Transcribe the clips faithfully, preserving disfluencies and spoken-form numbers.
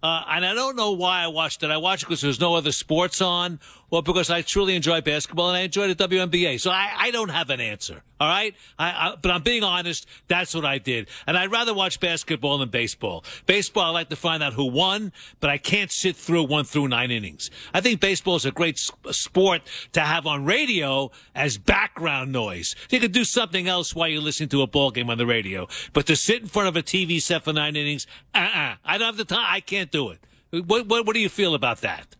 Uh, and I don't know why I watched it. I watched it because there was no other sports on, or because I truly enjoy basketball and I enjoy the W N B A. So I, I don't have an answer. All right? I, I, but I'm being honest. That's what I did. And I'd rather watch basketball than baseball. Baseball, I like to find out who won, but I can't sit through one through nine innings. I think baseball is a great sport to have on radio as background noise. You can do something else while you're listening to a ball game on the radio. But to sit in front of a T V set for nine innings, uh-uh. I don't have the time. I can't do it. What, what, what do you feel about that?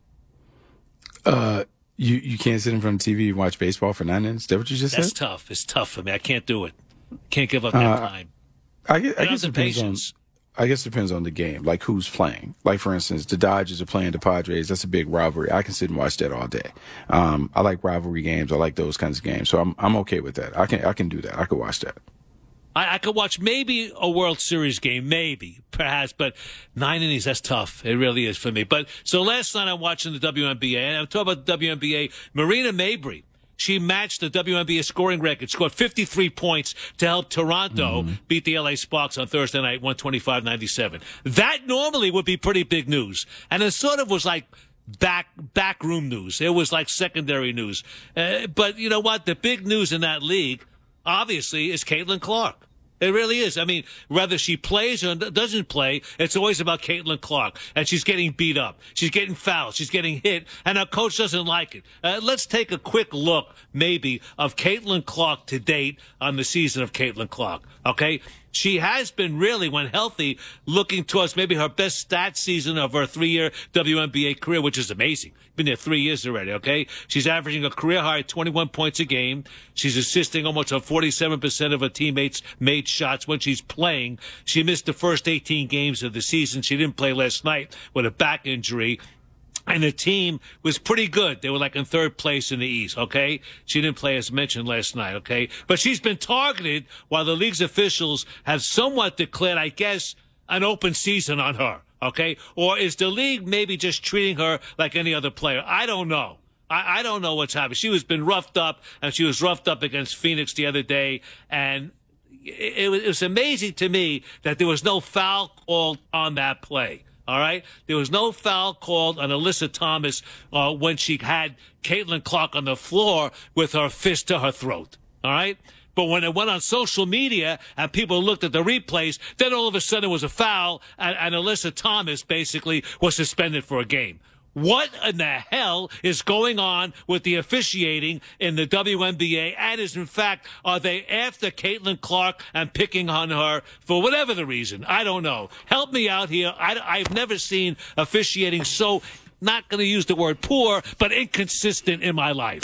Uh, you, you can't sit in front of T V and watch baseball for nine innings? Is that what you just That's said? That's tough. It's tough for me. I can't do it. Can't give up that uh, time. I guess, I guess it depends patience. on. I guess it depends on the game, like who's playing. Like, for instance, the Dodgers are playing the Padres. That's a big rivalry. I can sit and watch that all day. Um, I like rivalry games. I like those kinds of games. So I'm I'm okay with that. I can I can do that. I could watch that. I, I could watch maybe a World Series game, maybe, perhaps, but nine innings, that's tough. It really is for me. But so last night I'm watching the W N B A, and I'm talking about the W N B A. Marina Mabrey, she matched the W N B A scoring record, scored fifty-three points to help Toronto mm-hmm. beat the L A Sparks on Thursday night, one twenty-five ninety-seven. That normally would be pretty big news, and it sort of was like back backroom news. It was like secondary news. Uh, but you know what? The big news in that league, obviously, is Caitlin Clark. It really is. I mean, whether she plays or doesn't play, it's always about Caitlin Clark. And she's getting beat up. She's getting fouled. She's getting hit. And her coach doesn't like it. Uh, let's take a quick look, maybe, of Caitlin Clark to date on the season of Caitlin Clark. Okay? She has been really, when healthy, looking towards maybe her best stat season of her three-year W N B A career, which is amazing. Been there three years already, okay? She's averaging a career-high twenty-one points a game. She's assisting almost on forty-seven percent of her teammates' made shots when she's playing. She missed the first eighteen games of the season. She didn't play last night with a back injury. And the team was pretty good. They were like in third place in the East, okay? She didn't play as mentioned last night, okay? But she's been targeted while the league's officials have somewhat declared, I guess, an open season on her, okay? Or is the league maybe just treating her like any other player? I don't know. I, I don't know what's happening. She was been roughed up, and she was roughed up against Phoenix the other day, and it, it, was, it was amazing to me that there was no foul called on that play. All right? There was no foul called on Alyssa Thomas uh, when she had Caitlin Clark on the floor with her fist to her throat. All right? But when it went on social media and people looked at the replays, then all of a sudden it was a foul, and, and Alyssa Thomas basically was suspended for a game. What in the hell is going on with the officiating in the W N B A? And is, in fact, are they after Caitlin Clark and picking on her for whatever the reason? I don't know. Help me out here. I, I've never seen officiating so, not going to use the word poor, but inconsistent in my life.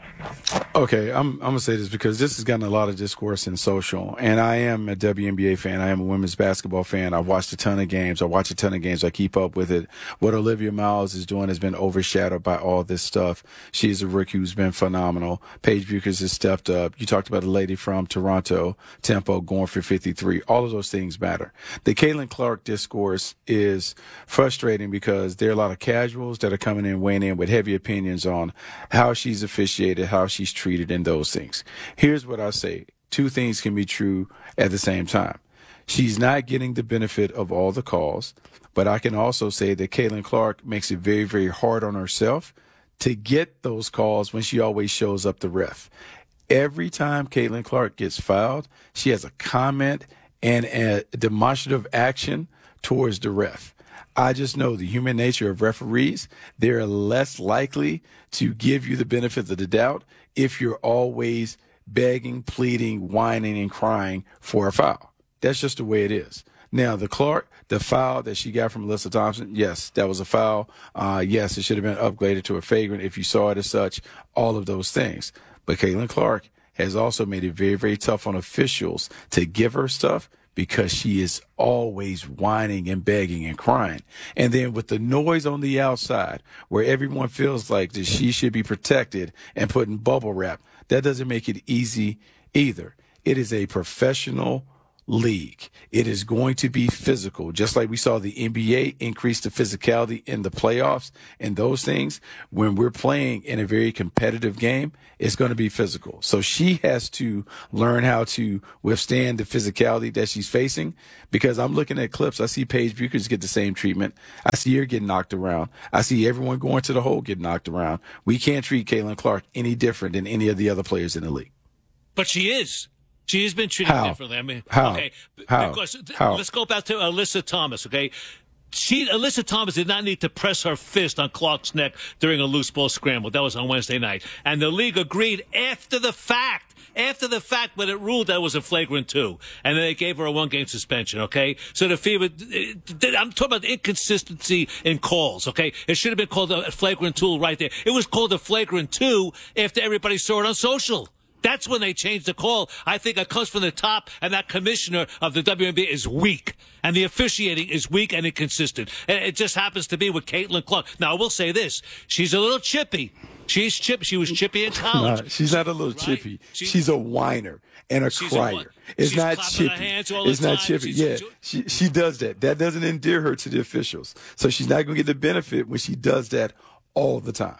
Okay, I'm I'm gonna say this because this has gotten a lot of discourse in social, and I am a W N B A fan. I am a women's basketball fan. I've watched a ton of games. I watch a ton of games. I keep up with it. What Olivia Miles is doing has been overshadowed by all this stuff. She's a rookie who's been phenomenal. Paige Bueckers has stepped up. You talked about a lady from Toronto, Tempo, going for fifty-three. All of those things matter. The Caitlin Clark discourse is frustrating because there are a lot of casuals that are coming in, weighing in with heavy opinions on how she's officiated, how she's treated, and those things. Here's what I say. Two things can be true at the same time. She's not getting the benefit of all the calls, but I can also say that Caitlin Clark makes it very, very hard on herself to get those calls when she always shows up the ref. Every time Caitlin Clark gets fouled, she has a comment and a demonstrative action towards the ref. I just know the human nature of referees. They're less likely to give you the benefit of the doubt if you're always begging, pleading, whining, and crying for a foul. That's just the way it is. Now, the Clark, the foul that she got from Alyssa Thompson, yes, that was a foul. Uh, yes, it should have been upgraded to a flagrant if you saw it as such, all of those things. But Caitlin Clark has also made it very, very tough on officials to give her stuff because she is always whining and begging and crying. And then with the noise on the outside where everyone feels like that she should be protected and put in bubble wrap, that doesn't make it easy either. It is a professional league. It is going to be physical, just like we saw the N B A increase the physicality in the playoffs and those things. When we're playing in a very competitive game, it's going to be physical. So she has to learn how to withstand the physicality that she's facing, because I'm looking at clips. I see Paige Bueckers get the same treatment. I see her get knocked around. I see everyone going to the hole get knocked around. We can't treat Caitlin Clark any different than any of the other players in the league. But she is. She has been treated How? differently. I mean, How? okay, How? because How? let's go back to Alyssa Thomas. Okay, she Alyssa Thomas did not need to press her fist on Clark's neck during a loose ball scramble. That was on Wednesday night, and the league agreed after the fact. After the fact, when it ruled that it was a flagrant two, and then they gave her a one-game suspension. Okay, so the FIBA, I'm talking about the inconsistency in calls. Okay, it should have been called a flagrant two right there. It was called a flagrant two after everybody saw it on social. That's when they changed the call. I think it comes from the top, and that commissioner of the W N B A is weak, and the officiating is weak and inconsistent. And it just happens to be with Caitlin Clark. Now, I will say this. She's a little chippy. She's chip. She was chippy in college. Nah, she's not a little right? chippy. She, she's a whiner and a crier. A, it's not chippy. It's not time. chippy. She's, yeah, she she does that. That doesn't endear her to the officials. So she's not going to get the benefit when she does that all the time.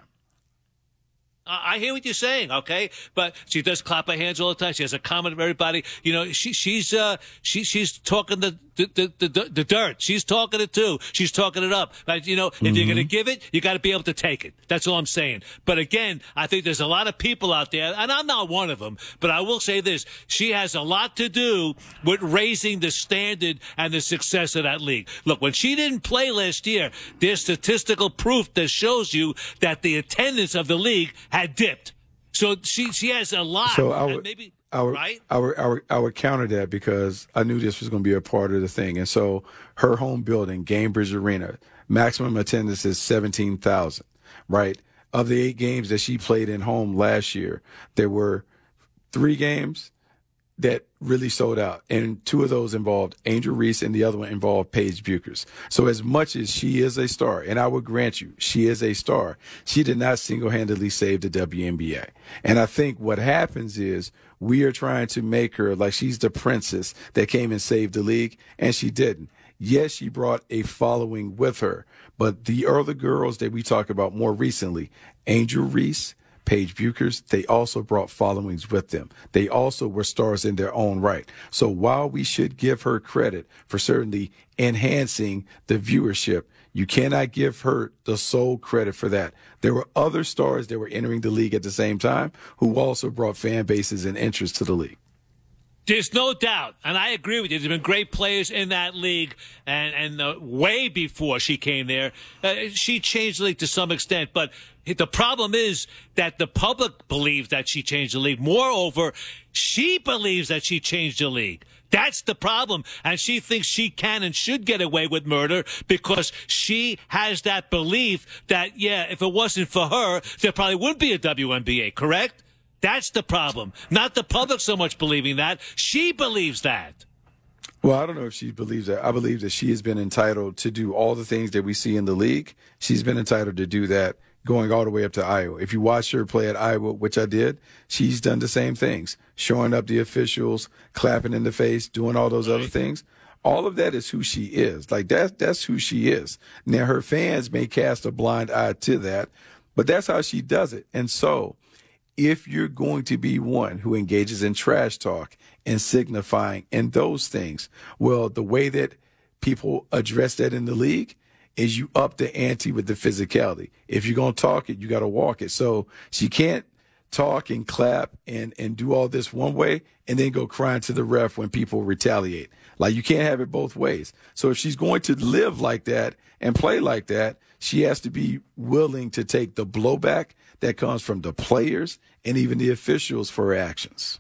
I hear what you're saying, okay, but she does clap her hands all the time. She has a comment of everybody. You know, she she's uh she she's talking the the the, the, the dirt. She's talking it too. She's talking it up. But you know, if mm-hmm. you're going to give it, you got to be able to take it. That's all I'm saying. But again, I think there's a lot of people out there, and I'm not one of them. But I will say this: she has a lot to do with raising the standard and the success of that league. Look, when she didn't play last year, there's statistical proof that shows you that the attendance of the league had dipped. So she she has a lot. So I would, and maybe I would, right? I would, I would, I would counter that, because I knew this was going to be a part of the thing. And so her home building, Gainbridge Arena, maximum attendance is seventeen thousand, right? Of the eight games that she played in home last year, there were three games that really sold out, and two of those involved Angel Reese, and the other one involved Paige Bueckers. So as much as she is a star, and I would grant you, she is a star, she did not single-handedly save the W N B A. And I think what happens is we are trying to make her like she's the princess that came and saved the league, and she didn't. Yes, she brought a following with her, but the other girls that we talk about more recently, Angel Reese, Paige Bueckers, they also brought followings with them. They also were stars in their own right. So while we should give her credit for certainly enhancing the viewership, you cannot give her the sole credit for that. There were other stars that were entering the league at the same time who also brought fan bases and interest to the league. There's no doubt, and I agree with you. There's been great players in that league, and and uh, way before she came there, uh, she changed the league to some extent. But the problem is that the public believes that she changed the league. Moreover, she believes that she changed the league. That's the problem, and she thinks she can and should get away with murder because she has that belief that, yeah, if it wasn't for her, there probably wouldn't be a W N B A, correct? That's the problem. Not the public so much believing that. She believes that. Well, I don't know if she believes that. I believe that she has been entitled to do all the things that we see in the league. She's been entitled to do that going all the way up to Iowa. If you watch her play at Iowa, which I did, she's done the same things, showing up the officials, clapping in the face, doing all those other things. All of that is who she is. Like, that's, that's who she is. Now, her fans may cast a blind eye to that, but that's how she does it. And so, if you're going to be one who engages in trash talk and signifying and those things, well, the way that people address that in the league is you up the ante with the physicality. If you're going to talk it, you got to walk it. So she can't talk and clap and, and do all this one way and then go crying to the ref when people retaliate. Like, you can't have it both ways. So if she's going to live like that and play like that, she has to be willing to take the blowback that comes from the players and even the officials for her actions.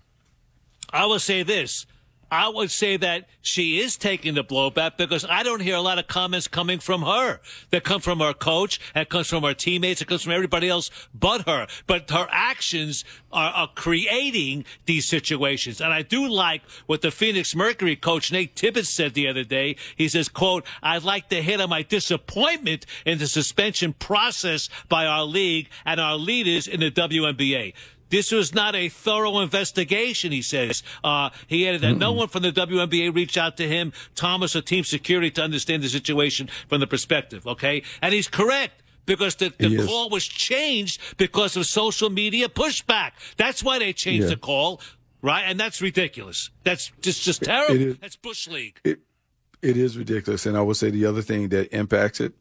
I will say this. I would say that she is taking the blowback because I don't hear a lot of comments coming from her. That come from her coach, that comes from her teammates, it comes from everybody else but her. But her actions are, are creating these situations. And I do like what the Phoenix Mercury coach, Nate Tibbetts, said the other day. He says, quote, "I'd like to hit on my disappointment in the suspension process by our league and our leaders in the W N B A." This was not a thorough investigation, he says. Uh, he added that mm-hmm. no one from the W N B A reached out to him, Thomas, or team security to understand the situation from the perspective, okay? And he's correct. Because the, the call was changed because of social media pushback. That's why they changed yeah. the call, right? And that's ridiculous. That's just, just terrible. It is, that's Bush League. It, it is ridiculous. And I will say the other thing that impacts it,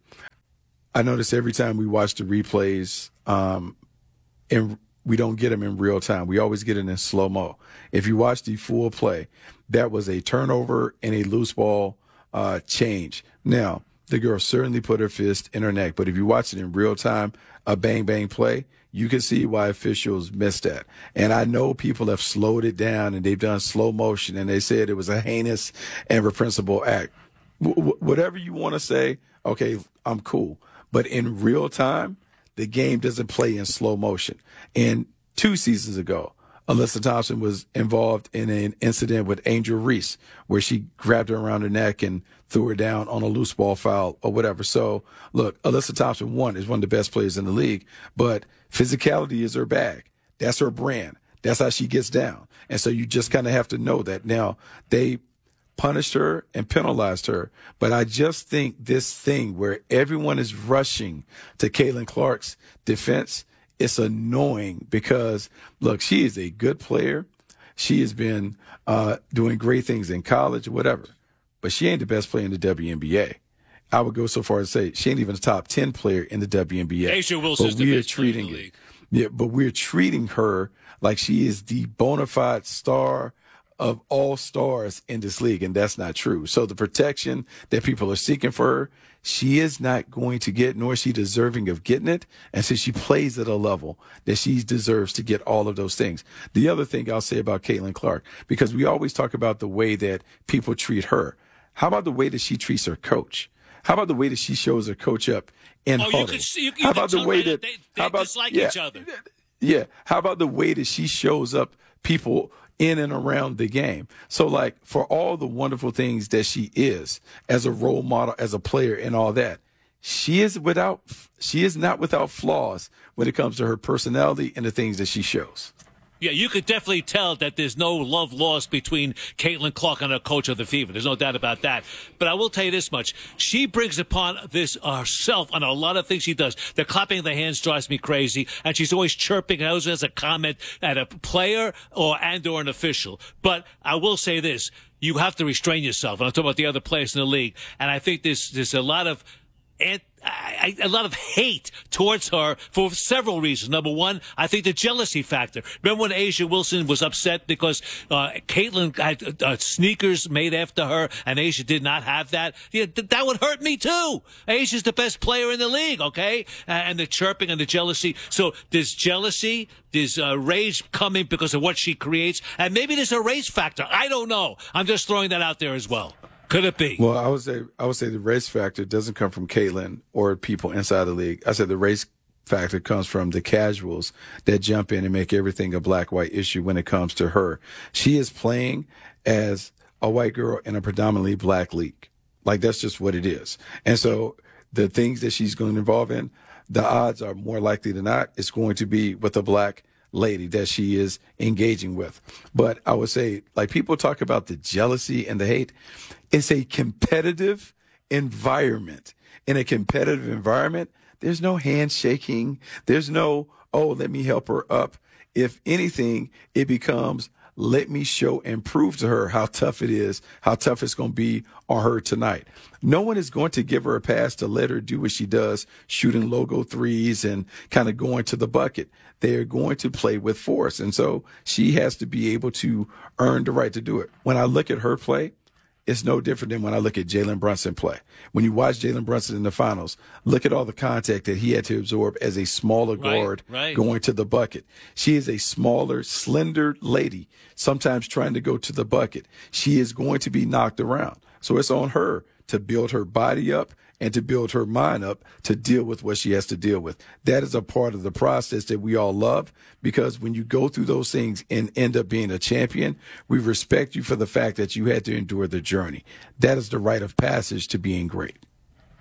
I notice every time we watch the replays, um, and we don't get them in real time. We always get it in slow-mo. If you watch the full play, that was a turnover and a loose ball uh, change. Now, the girl certainly put her fist in her neck, but if you watch it in real time, a bang bang play, you can see why officials missed that. And I know people have slowed it down and they've done slow motion and they said it was a heinous and reprehensible act. W- whatever you want to say, okay, I'm cool. But in real time, the game doesn't play in slow motion. And two seasons ago, Alyssa Thompson was involved in an incident with Angel Reese where she grabbed her around the neck and threw her down on a loose ball foul or whatever. So, look, Alyssa Thompson, one, is one of the best players in the league, but physicality is her bag. That's her brand. That's how she gets down. And so you just kind of have to know that. Now, they punished her and penalized her, but I just think this thing where everyone is rushing to Caitlin Clark's defense, it's annoying because, look, she is a good player. She has been uh, doing great things in college or whatever, but she ain't the best player in the W N B A. I would go so far as to say she ain't even a top ten player in the W N B A. A'ja Wilson is the best treating player in the league. Yeah, but we're treating her like she is the bona fide star of all stars in this league, and that's not true. So the protection that people are seeking for her, she is not going to get, nor is she deserving of getting it. And so she plays at a level that she deserves to get all of those things. The other thing I'll say about Caitlin Clark, because we always talk about the way that people treat her. How about the way that she treats her coach? How about the way that she shows her coach up in oh, huddle? You could see, you, you how about the way right that they, they how about, dislike yeah, each other? Yeah. How about the way that she shows up people in and around the game? So, like, for all the wonderful things that she is as a role model, as a player, and all that, she is without she is not without flaws when it comes to her personality and the things that she shows. Yeah, you could definitely tell that there's no love lost between Caitlin Clark and her coach of the Fever. There's no doubt about that. But I will tell you this much. She brings upon this herself on a lot of things she does. The clapping of the hands drives me crazy, and she's always chirping and always has a comment at a player or and or an official. But I will say this. You have to restrain yourself. And I'm talking about the other players in the league. And I think there's, there's a lot of And I, I, a lot of hate towards her for several reasons. Number one, I think the jealousy factor. Remember when A'ja Wilson was upset because uh, Caitlin had uh, sneakers made after her and A'ja did not have that? Yeah, th- that would hurt me too. Asia's the best player in the league, okay? Uh, and the chirping and the jealousy. So there's jealousy, there's uh, rage coming because of what she creates, and maybe there's a race factor. I don't know. I'm just throwing that out there as well. Could it be? Well, I would say I would say the race factor doesn't come from Caitlin or people inside the league. I said the race factor comes from the casuals that jump in and make everything a black-white issue when it comes to her. She is playing as a white girl in a predominantly black league. Like, that's just what it is. And so the things that she's going to involve in, the odds are more likely than not it's going to be with a black lady that she is engaging with. But I would say, like, people talk about the jealousy and the hate. It's a competitive environment. In a competitive environment, there's no handshaking. There's no, oh, let me help her up. If anything, it becomes, let me show and prove to her how tough it is, how tough it's going to be on her tonight. No one is going to give her a pass to let her do what she does, shooting logo threes and kind of going to the bucket. They're going to play with force. And so she has to be able to earn the right to do it. When I look at her play, it's no different than when I look at Jalen Brunson play. When you watch Jalen Brunson in the finals, look at all the contact that he had to absorb as a smaller right, guard right. going to the bucket. She is a smaller, slender lady, sometimes trying to go to the bucket. She is going to be knocked around. So it's on her to build her body up and to build her mind up to deal with what she has to deal with. That is a part of the process that we all love, because when you go through those things and end up being a champion, we respect you for the fact that you had to endure the journey. That is the rite of passage to being great.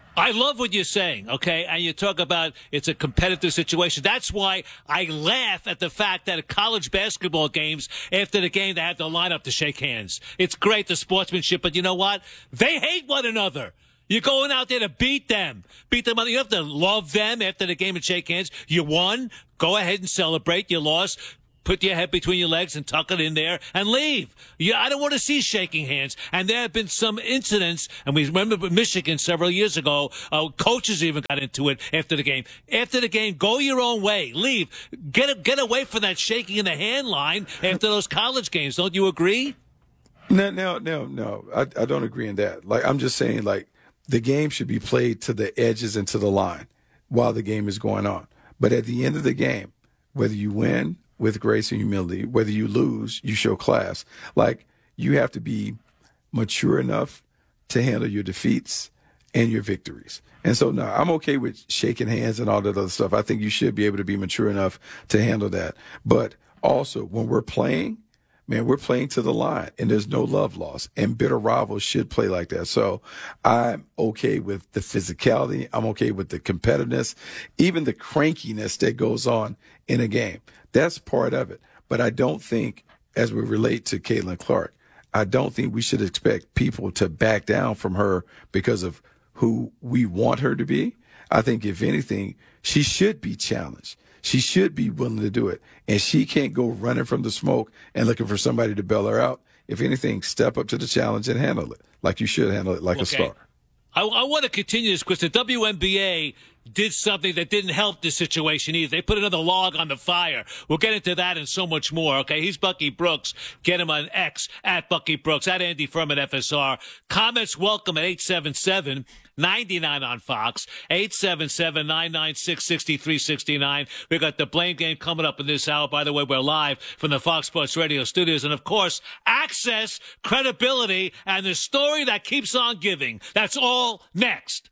I love what you're saying, okay? And you talk about it's a competitive situation. That's why I laugh at the fact that at college basketball games, after the game, they have to line up to shake hands. It's great, the sportsmanship, but you know what? They hate one another. You're going out there to beat them. Beat them. You have to love them after the game and shake hands. You won. Go ahead and celebrate. You lost. Put your head between your legs and tuck it in there and leave. Yeah, I don't want to see shaking hands. And there have been some incidents, and we remember Michigan several years ago, uh, coaches even got into it after the game. After the game, go your own way. Leave. Get get away from that shaking in the hand line after those college games. Don't you agree? No, no, no, no. I, I don't agree in that. Like, I'm just saying, like, the game should be played to the edges and to the line while the game is going on. But at the end of the game, whether you win with grace and humility, whether you lose, you show class. Like, you have to be mature enough to handle your defeats and your victories. And so, no, I'm okay with shaking hands and all that other stuff. I think you should be able to be mature enough to handle that. But also, when we're playing, man, we're playing to the line, and there's no love lost. And bitter rivals should play like that. So I'm okay with the physicality. I'm okay with the competitiveness, even the crankiness that goes on in a game. That's part of it. But I don't think, as we relate to Caitlin Clark, I don't think we should expect people to back down from her because of who we want her to be. I think, if anything, she should be challenged. She should be willing to do it. And she can't go running from the smoke and looking for somebody to bail her out. If anything, step up to the challenge and handle it like you should handle it, like okay. a star. I, I want to continue this because the W N B A did something that didn't help this situation either. They put another log on the fire. We'll get into that and so much more. Okay, he's Bucky Brooks. Get him on X at Bucky Brooks, at Andy Furman F S R. Comments welcome at eight seven seven, nine nine on Fox, eight seven seven, nine nine six, six three six nine. We got the Blame Game coming up in this hour. By the way, we're live from the Fox Sports Radio studios. And, of course, access, credibility, and the story that keeps on giving. That's all next.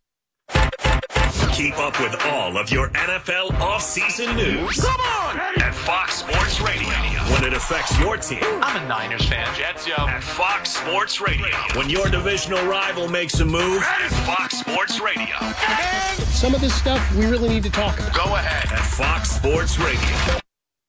Keep up with all of your N F L offseason news. Come on! At Fox Sports Radio. When it affects your team. I'm a Niners fan, Jets, yo. At Fox Sports Radio. When your divisional rival makes a move. At Fox Sports Radio. And some of this stuff we really need to talk about. Go ahead. At Fox Sports Radio.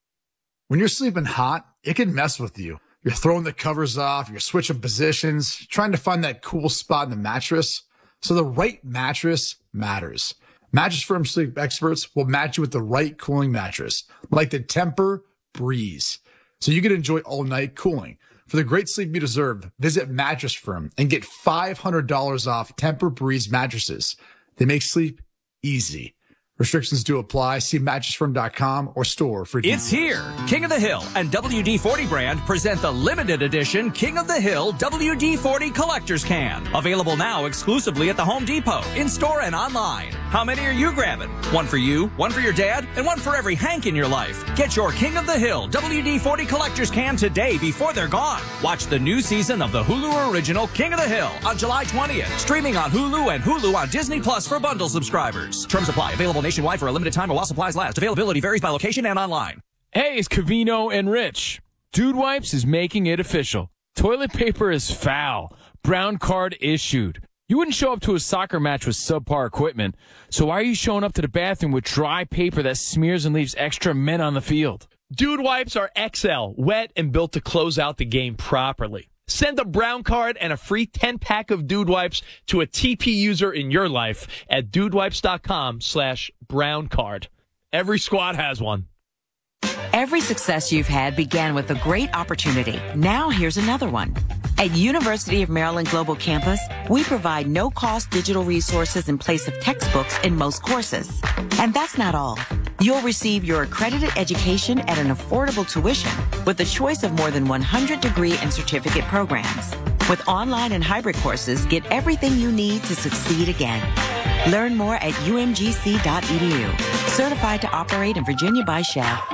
When you're sleeping hot, it can mess with you. You're throwing the covers off. You're switching positions. Trying to find that cool spot in the mattress. So the right mattress matters. Mattress Firm sleep experts will match you with the right cooling mattress, like the Tempur Breeze, so you can enjoy all-night cooling. For the great sleep you deserve, visit Mattress Firm and get five hundred dollars off Tempur Breeze mattresses. They make sleep easy. Restrictions do apply. See mattress firm dot com or store for details. It's here. King of the Hill and W D forty brand present the limited edition King of the Hill W D forty Collector's Can. Available now exclusively at the Home Depot, in-store and online. How many are you grabbing? One for you, one for your dad, and one for every Hank in your life. Get your King of the Hill W D forty Collector's Can today before they're gone. Watch the new season of the Hulu original King of the Hill on July twentieth. Streaming on Hulu and Hulu on Disney Plus for bundle subscribers. Terms apply. Available nationwide for a limited time while supplies last. Availability varies by location and online. Hey, it's Covino and Rich. Dude Wipes is making it official. Toilet paper is foul. Brown card issued. You wouldn't show up to a soccer match with subpar equipment, so why are you showing up to the bathroom with dry paper that smears and leaves extra men on the field? Dude Wipes are X L, wet and built to close out the game properly. Send a brown card and a free ten-pack of Dude Wipes to a T P user in your life at dudewipes.com slash brown card. Every squad has one. Every success you've had began with a great opportunity. Now here's another one. At University of Maryland Global Campus, we provide no-cost digital resources in place of textbooks in most courses. And that's not all. You'll receive your accredited education at an affordable tuition with a choice of more than one hundred degree and certificate programs. With online and hybrid courses, get everything you need to succeed again. Learn more at U M G C dot E D U. Certified to operate in Virginia by Shell. It's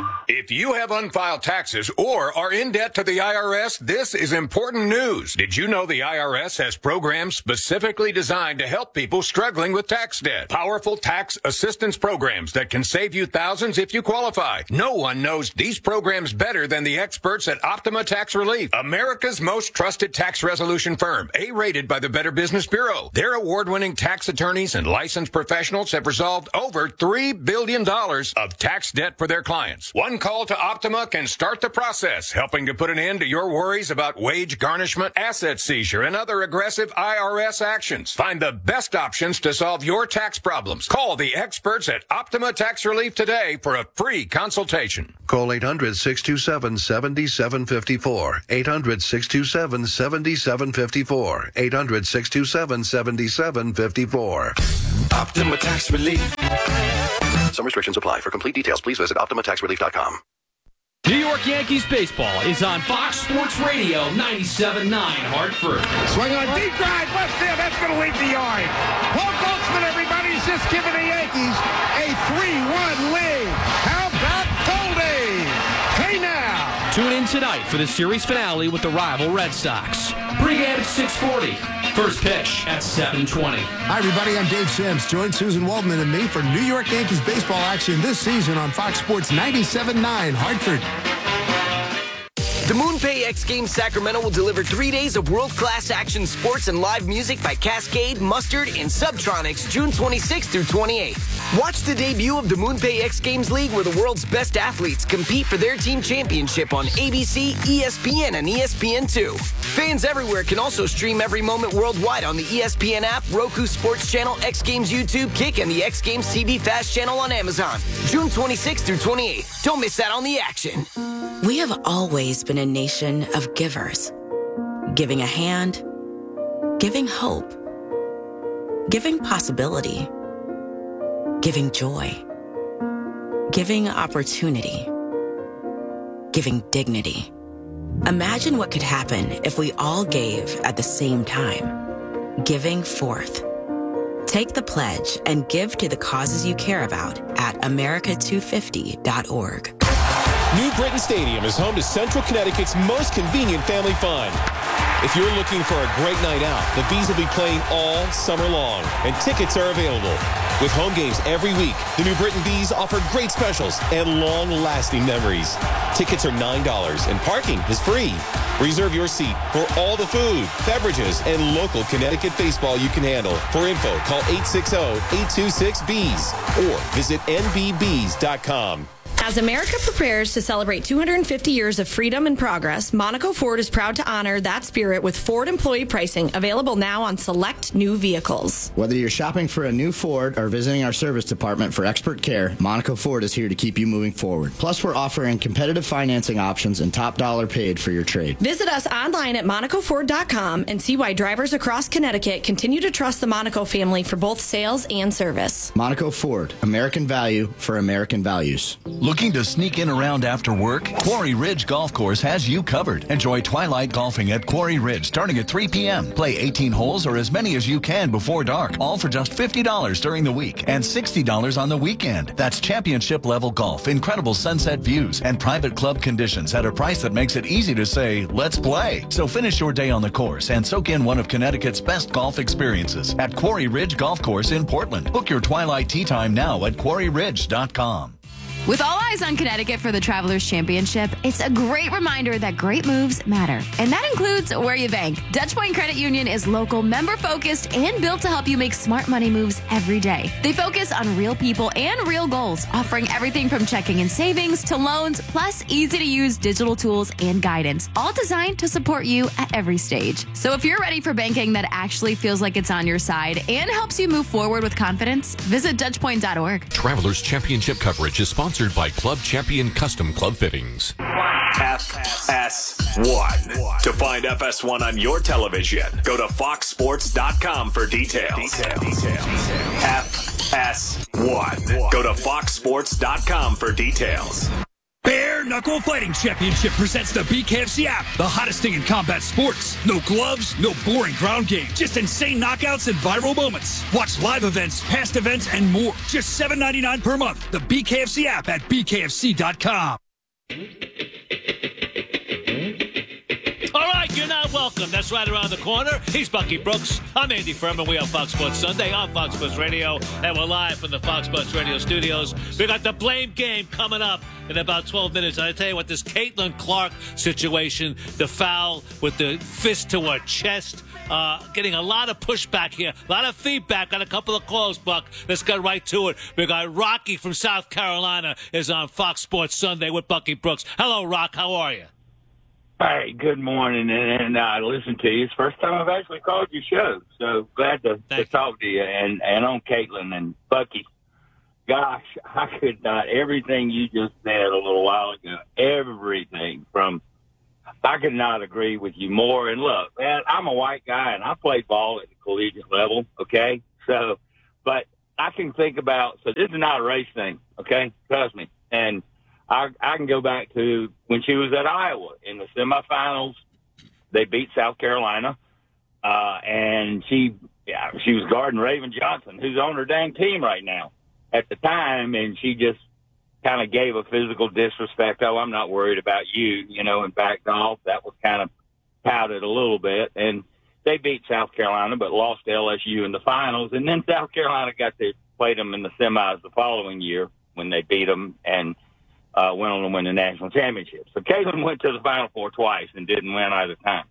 If you have unfiled taxes or are in debt to the I R S, this is important news. Did you know the I R S has programs specifically designed to help people struggling with tax debt? Powerful tax assistance programs that can save you thousands if you qualify. No one knows these programs better than the experts at Optima Tax Relief, America's most trusted tax resolution firm, A-rated by the Better Business Bureau. Their award-winning tax attorneys and licensed professionals have resolved over three billion dollars of tax debt for their clients. One call to Optima can start the process, helping to put an end to your worries about wage garnishment, asset seizure, and other aggressive I R S actions. Find the best options to solve your tax problems. Call the experts at Optima Tax Relief today for a free consultation. Call eight hundred, six two seven, seven seven five four. eight hundred, six two seven, seven seven five four. eight hundred, six two seven, seven seven five four. Optima Tax Relief. Some restrictions apply. For complete details, please visit optima tax relief dot com. New York Yankees baseball is on Fox Sports Radio ninety-seven point nine Hartford. Swing on deep drive left field. That's going to leave the yard. Paul Goldschmidt, everybody's just giving the Yankees a three one lead. How about Goldie? Hey now. Tune in tonight for the series finale with the rival Red Sox. Pre-game at six forty. First pitch at seven twenty. Hi, everybody. I'm Dave Sims. Join Susan Waldman and me for New York Yankees baseball action this season on Fox Sports ninety-seven point nine Hartford. The MoonPay X Games Sacramento will deliver three days of world-class action sports and live music by Cascade, Mustard, and Subtronics June twenty-sixth through twenty-eighth. Watch the debut of the MoonPay X Games League where the world's best athletes compete for their team championship on A B C, E S P N, and E S P N two. Fans everywhere can also stream every moment worldwide on the E S P N app, Roku Sports Channel, X Games YouTube, Kick, and the X Games T V Fast Channel on Amazon. June twenty-sixth through twenty-eighth. Don't miss out on the action. We have always been a nation of givers. Giving a hand, giving hope, giving possibility, giving joy, giving opportunity, giving dignity. Imagine what could happen if we all gave at the same time. Giving forth. Take the pledge and give to the causes you care about at america two fifty dot org. New Britain Stadium is home to Central Connecticut's most convenient family fun. If you're looking for a great night out, the Bees will be playing all summer long, and tickets are available. With home games every week, the New Britain Bees offer great specials and long-lasting memories. Tickets are nine dollars, and parking is free. Reserve your seat for all the food, beverages, and local Connecticut baseball you can handle. For info, call eight six zero, eight two six, B E E S or visit N B bees dot com. As America prepares to celebrate two hundred fifty years of freedom and progress, Monaco Ford is proud to honor that spirit with Ford employee pricing, available now on select new vehicles. Whether you're shopping for a new Ford or visiting our service department for expert care, Monaco Ford is here to keep you moving forward. Plus, we're offering competitive financing options and top dollar paid for your trade. Visit us online at monaco ford dot com and see why drivers across Connecticut continue to trust the Monaco family for both sales and service. Monaco Ford, American value for American values. Looking to sneak in around after work? Quarry Ridge Golf Course has you covered. Enjoy twilight golfing at Quarry Ridge starting at three p.m. Play eighteen holes or as many as you can before dark, all for just fifty dollars during the week and sixty dollars on the weekend. That's championship level golf, incredible sunset views, and private club conditions at a price that makes it easy to say, let's play. So finish your day on the course and soak in one of Connecticut's best golf experiences at Quarry Ridge Golf Course in Portland. Book your twilight tee time now at quarry ridge dot com. With all eyes on Connecticut for the Travelers Championship, it's a great reminder that great moves matter. And that includes where you bank. Dutch Point Credit Union is local, member-focused, and built to help you make smart money moves every day. They focus on real people and real goals, offering everything from checking and savings to loans, plus easy-to-use digital tools and guidance, all designed to support you at every stage. So if you're ready for banking that actually feels like it's on your side and helps you move forward with confidence, visit dutch point dot org. Travelers Championship coverage is sponsored by Club Champion Custom Club Fittings. F S one. To find F S one on your television, go to fox sports dot com for details. Details. Details. F S one. Go to fox sports dot com for details. Bare Knuckle Fighting Championship presents the B K F C app, the hottest thing in combat sports. No gloves, no boring ground game, just insane knockouts and viral moments. Watch live events, past events, and more. Just seven ninety-nine per month. The B K F C app at b k f c dot com. All right, you're not welcome. That's right around the corner. He's Bucky Brooks. I'm Andy Furman. We have Fox Sports Sunday on Fox Sports Radio, and we're live from the Fox Sports Radio studios. We got the blame game coming up in about twelve minutes. And I tell you what, this Caitlin Clark situation, the foul with the fist to her chest, uh, getting a lot of pushback here, a lot of feedback on a couple of calls, Buck. Let's get right to it. We got Rocky from South Carolina is on Fox Sports Sunday with Bucky Brooks. Hello, Rock. How are you? Hey, good morning, and, and I uh, listen to you. It's the first time I've actually called your show, so glad to, to talk to you. And, and on Caitlin and Bucky, gosh, I could not, everything you just said a little while ago, everything from, I could not agree with you more. And look, man, I'm a white guy, and I played ball at the collegiate level, okay? So, but I can think about, so this is not a race thing, okay? Trust me. And I, I can go back to when she was at Iowa in the semifinals. They beat South Carolina, uh, and she yeah, she was guarding Raven Johnson, who's on her dang team right now at the time, and she just kind of gave a physical disrespect. Oh, I'm not worried about you, you know, and backed off. That was kind of touted a little bit, and they beat South Carolina but lost to L S U in the finals, and then South Carolina got to play them in the semis the following year when they beat them and Uh, went on to win the national championship. So Caitlin went to the Final Four twice and didn't win either time.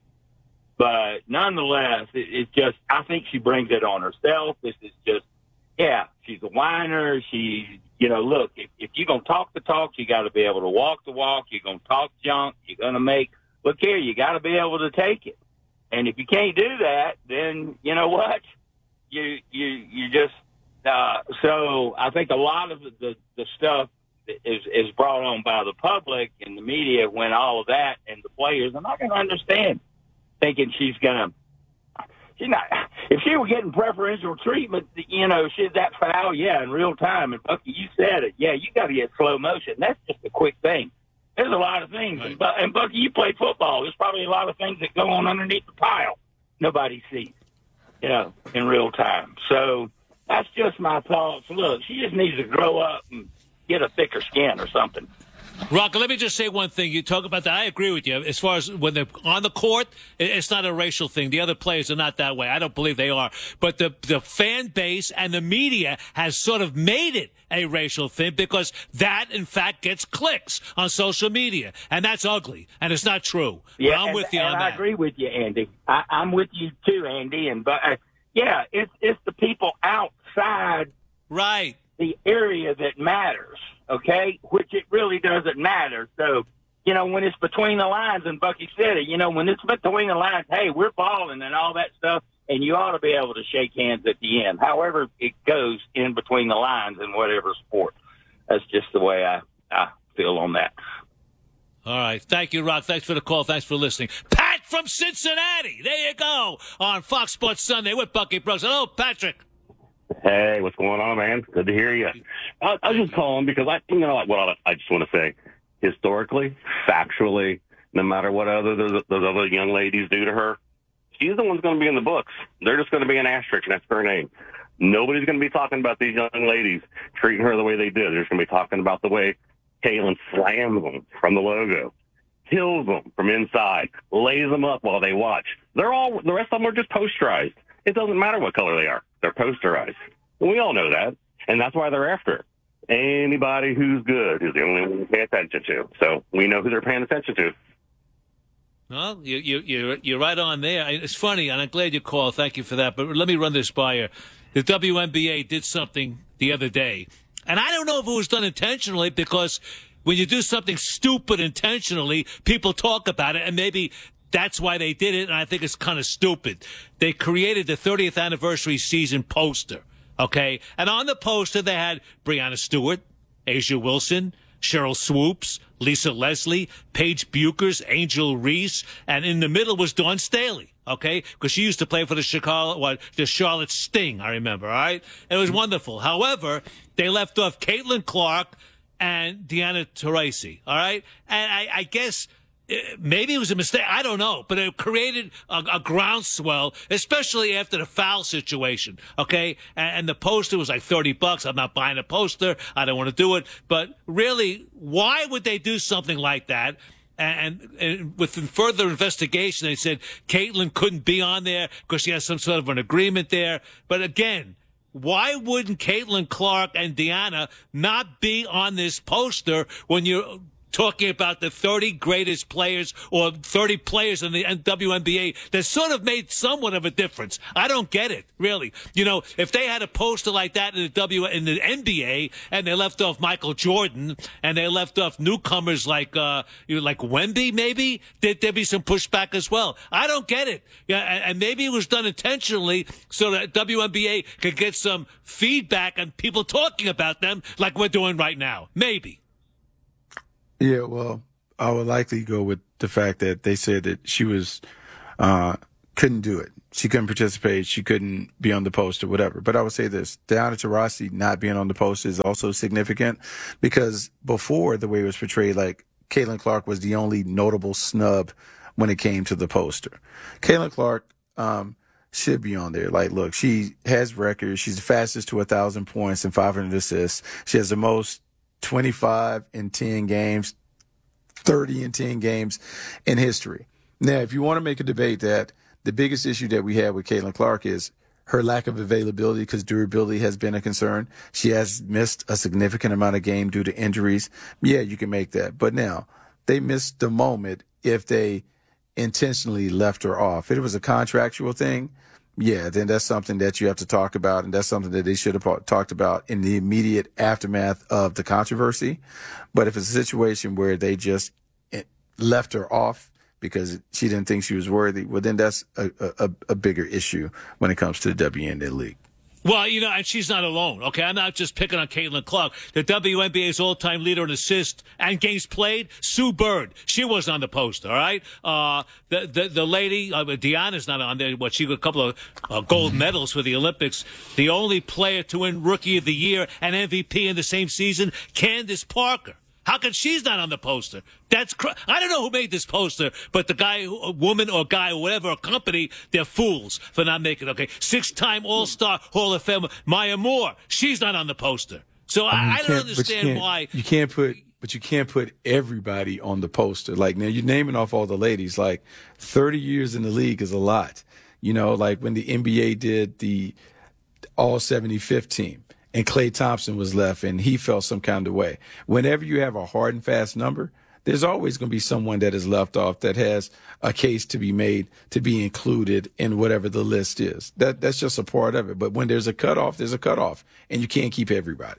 But nonetheless, it, it's just, I think she brings it on herself. This is just, yeah, she's a whiner. She, you know, look, if, if you're going to talk the talk, you got to be able to walk the walk. You're going to talk junk. You're going to make, look here, you got to be able to take it. And if you can't do that, then you know what? You, you, you just, uh, so I think a lot of the, the, the stuff is is brought on by the public and the media when all of that and the players are not going to understand, thinking she's going to, she's not, if she were getting preferential treatment, you know, she's that foul, yeah, in real time. And Bucky, you said it. Yeah, you got to get slow motion. That's just a quick thing. There's a lot of things. Right. And, and Bucky, you play football. There's probably a lot of things that go on underneath the pile nobody sees, you know, in real time. So that's just my thoughts. Look, she just needs to grow up and get a thicker skin or something. Rock, let me just say one thing. You talk about that. I agree with you. As far as when they're on the court, it's not a racial thing. The other players are not that way. I don't believe they are. But the, the fan base and the media has sort of made it a racial thing because that, in fact, gets clicks on social media. And that's ugly. And it's not true. Yeah, but I'm and, with you and on I that. agree with you, Andy. I, I'm with you, too, Andy. And but uh, yeah, it's, it's the people outside right. the area that matters. Okay, which it really doesn't matter. So, you know, when it's between the lines in Bucky City, you know, when it's between the lines, hey, we're balling and all that stuff, and you ought to be able to shake hands at the end. However it goes in between the lines in whatever sport. That's just the way I, I feel on that. All right. Thank you, Rock. Thanks for the call. Thanks for listening. Pat from Cincinnati. There you go on Fox Sports Sunday with Bucky Brooks. Hello, Patrick. Hey, what's going on, man? Good to hear you. I, I was just calling because I, you know, like what I, I just want to say, historically, factually, no matter what other those, those other young ladies do to her, she's the one's going to be in the books. They're just going to be an asterisk next to her name. Nobody's going to be talking about these young ladies treating her the way they did. They're just going to be talking about the way Caitlin slams them from the logo, kills them from inside, lays them up while they watch. They're all the rest of them are just posterized. It doesn't matter what color they are. They're posterized. And we all know that. And that's why they're after her. Anybody who's good is the only one to pay attention to. So we know who they're paying attention to. Well, you, you, you're, you're right on there. It's funny, and I'm glad you called. Thank you for that. But let me run this by you. The W N B A did something the other day. And I don't know if it was done intentionally because when you do something stupid intentionally, people talk about it, and maybe that's why they did it, and I think it's kind of stupid. They created the thirtieth anniversary season poster, okay? And on the poster, they had Breanna Stewart, Asia Wilson, Cheryl Swoops, Lisa Leslie, Paige Buchers, Angel Reese, and in the middle was Dawn Staley, okay? Because she used to play for the Chicago, what, the Charlotte Sting, I remember, all right? It was wonderful. However, they left off Caitlin Clark and Deanna Taurasi, all right? And I, I guess maybe it was a mistake. I don't know. But it created a, a groundswell, especially after the foul situation. Okay? And, and the poster was like thirty bucks. I'm not buying a poster. I don't want to do it. But really, why would they do something like that? And, and with further investigation, they said Caitlin couldn't be on there because she has some sort of an agreement there. But again, why wouldn't Caitlin Clark and Deanna not be on this poster when you're talking about the thirty greatest players or thirty players in the W N B A that sort of made somewhat of a difference? I don't get it, really. You know, if they had a poster like that in the W in the N B A and they left off Michael Jordan and they left off newcomers like uh, you know, like Wemby, maybe there'd, there'd be some pushback as well. I don't get it. Yeah, and, and maybe it was done intentionally so that W N B A could get some feedback and people talking about them like we're doing right now. Maybe. Yeah, well, I would likely go with the fact that they said that she was uh, couldn't do it. She couldn't participate. She couldn't be on the post or whatever. But I would say this, Diana Taurasi not being on the post is also significant because before the way it was portrayed, like Caitlin Clark was the only notable snub when it came to the poster. Caitlin Clark um, should be on there. Like, look, she has records. She's the fastest to one thousand points and five hundred assists. She has the most twenty-five in ten games, thirty in ten games in history. Now, if you want to make a debate that the biggest issue that we have with Caitlin Clark is her lack of availability because durability has been a concern. She has missed a significant amount of game due to injuries. Yeah, you can make that. But now, they missed the moment if they intentionally left her off. If it was a contractual thing, yeah, then that's something that you have to talk about, and that's something that they should have talked about in the immediate aftermath of the controversy. But if it's a situation where they just left her off because she didn't think she was worthy, well, then that's a, a, a bigger issue when it comes to the W N B A league. Well, you know, and she's not alone, okay? I'm not just picking on Caitlin Clark. The W N B A's all-time leader in assists and games played, Sue Bird. She wasn't on the poster, all right? Uh, the, the the lady, uh, Deanna's not on there. What, she got a couple of uh, gold medals for the Olympics. The only player to win Rookie of the Year and M V P in the same season, Candace Parker. How come she's not on the poster? That's cr- I don't know who made this poster, but the guy, a woman or guy or whatever, a company, they're fools for not making it. Okay, six-time All-Star Hall of Famer Maya Moore, she's not on the poster. So I, I don't understand why you can't put. But you can't put everybody on the poster. Like, now you're naming off all the ladies. Like, thirty years in the league is a lot. You know, like when the N B A did the All seventy-fifth team. And Klay Thompson was left, and he felt some kind of way. Whenever you have a hard and fast number, there's always going to be someone that is left off that has a case to be made to be included in whatever the list is. That That's just a part of it. But when there's a cutoff, there's a cutoff, and you can't keep everybody.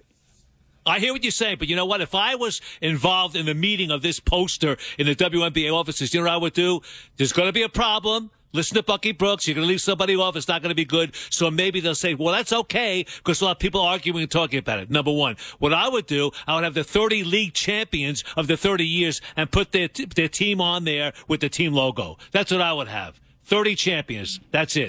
I hear what you're saying, but you know what? If I was involved in the meeting of this poster in the W N B A offices, you know what I would do? There's going to be a problem. Listen to Bucky Brooks. You're going to leave somebody off. It's not going to be good. So maybe they'll say, well, that's okay, because we'll have people arguing and talking about it. Number one. What I would do, I would have the thirty league champions of the thirty years and put their, t- their team on there with the team logo. That's what I would have. thirty champions. That's it.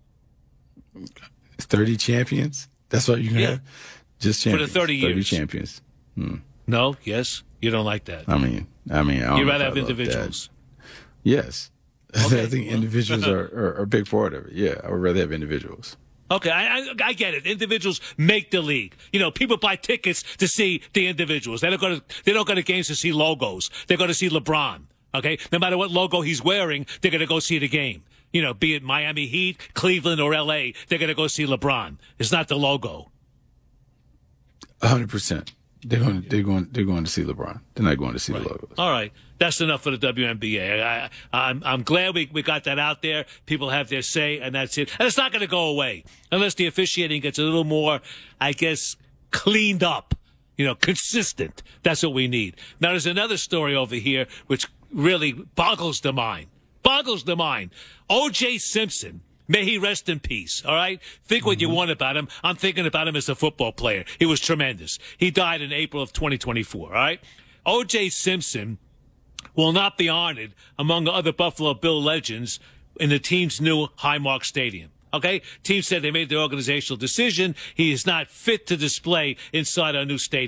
thirty champions? That's what you're going to Yeah. have? Just champions. For the thirty years. thirty champions. Hmm. No? Yes? You don't like that? I mean, I mean, I don't You'd know rather if have I love individuals? that. Yes. Okay. I think individuals are, are, are a big part of it. Yeah, I would rather have individuals. Okay, I, I, I get it. Individuals make the league. You know, people buy tickets to see the individuals. They don't go to they don't go to games to see logos. They go to see LeBron. Okay, no matter what logo he's wearing, they're going to go see the game. You know, be it Miami Heat, Cleveland, or L A, they're going to go see LeBron. It's not the logo. A hundred percent. They're going. They're going. They're going to see LeBron. They're not going to see Right. the logos. All right. That's enough for the W N B A. I, I, I'm, I'm glad we, we got that out there. People have their say, and that's it. And it's not going to go away unless the officiating gets a little more, I guess, cleaned up, you know, consistent. That's what we need. Now, there's another story over here which really boggles the mind. Boggles the mind. O J Simpson. May he rest in peace, all right? Think what you want about him. I'm thinking about him as a football player. He was tremendous. He died in April of twenty twenty-four, all right? O J Simpson will not be honored among other Buffalo Bill legends in the team's new Highmark Stadium. Okay? Team said they made the organizational decision. He is not fit to display inside our new stadium.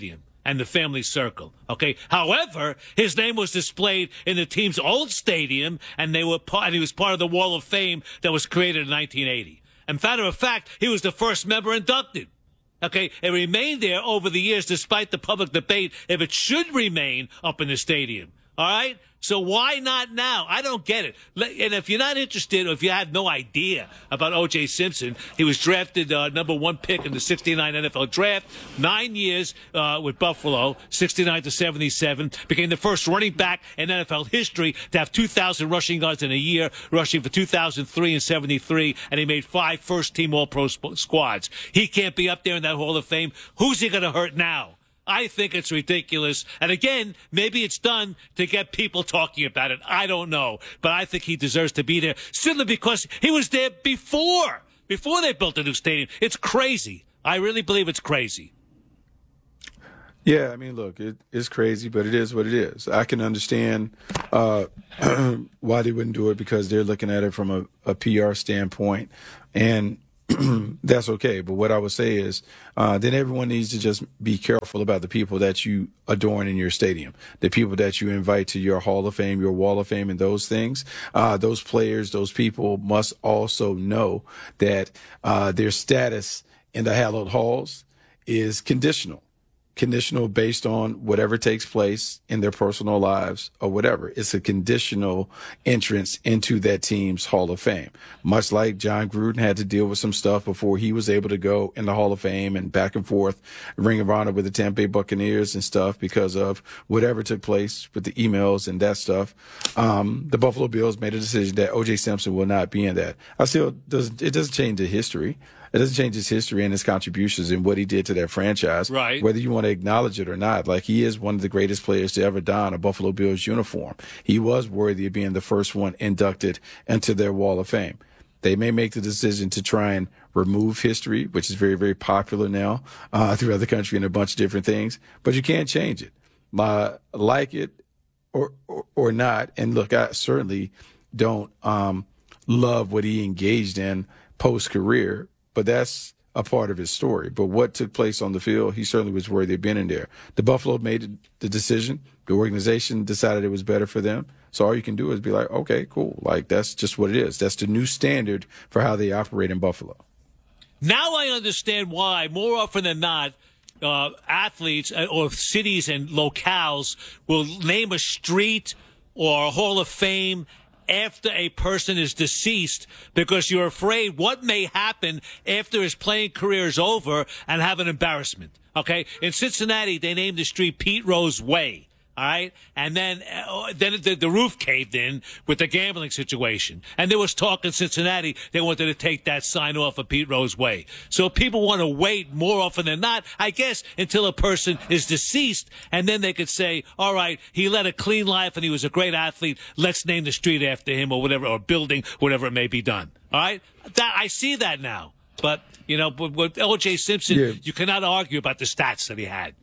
and the family circle. Okay. However, his name was displayed in the team's old stadium, and they were part, and he was part of the Wall of Fame that was created in nineteen eighty. And matter of fact, he was the first member inducted. Okay. It remained there over the years, despite the public debate if it should remain up in the stadium. All right. So why not now? I don't get it. And if you're not interested, or if you have no idea about O J Simpson, he was drafted uh, number one pick in the sixty-nine N F L draft, nine years uh, with Buffalo, sixty-nine to seventy-seven, became the first running back in N F L history to have two thousand rushing yards in a year, rushing for two thousand three and seventy-three, and he made five first-team All-Pro sp- squads. He can't be up there in that Hall of Fame. Who's he going to hurt now? I think it's ridiculous. And again, maybe it's done to get people talking about it. I don't know. But I think he deserves to be there simply because he was there before, before they built a new stadium. It's crazy. I really believe it's crazy. Yeah, I mean, look, it is crazy, but it is what it is. I can understand uh, why they wouldn't do it because they're looking at it from a, a P R standpoint. And that's okay. But what I would say is uh, then everyone needs to just be careful about the people that you adorn in your stadium, the people that you invite to your Hall of Fame, your Wall of Fame, and those things. Uh, those players, those people must also know that uh, their status in the hallowed halls is conditional. Conditional based on whatever takes place in their personal lives or whatever. It's a conditional entrance into that team's Hall of Fame. Much like John Gruden had to deal with some stuff before he was able to go in the Hall of Fame and back and forth, Ring of Honor with the Tampa Bay Buccaneers and stuff because of whatever took place with the emails and that stuff. Um, the Buffalo Bills made a decision that O J Simpson will not be in that. I still doesn't, it doesn't change the history. It doesn't change his history and his contributions and what he did to that franchise, right? Whether you want to acknowledge it or not. Like, he is one of the greatest players to ever don a Buffalo Bills uniform. He was worthy of being the first one inducted into their Wall of Fame. They may make the decision to try and remove history, which is very, very popular now uh, throughout the country and a bunch of different things, but you can't change it. Uh, like it or, or or not. And look, I certainly don't um, love what he engaged in post-career, but that's a part of his story. But what took place on the field, he certainly was worthy of being in there. The Buffalo made the decision. The organization decided it was better for them. So all you can do is be like, okay, cool. Like, that's just what it is. That's the new standard for how they operate in Buffalo. Now I understand why, more often than not, uh, athletes or cities and locales will name a street or a Hall of Fame after a person is deceased, because you're afraid what may happen after his playing career is over and have an embarrassment. Okay. In Cincinnati, they named the street Pete Rose Way. All right. And then, uh, then the, the roof caved in with the gambling situation. And there was talk in Cincinnati, they wanted to take that sign off of Pete Rose Way. So people want to wait more often than not, I guess, until a person is deceased. And then they could say, all right, he led a clean life and he was a great athlete. Let's name the street after him or whatever, or building, whatever it may be done. All right. That, I see that now. But, you know, with, with O J Simpson, yeah. You cannot argue about the stats that he had.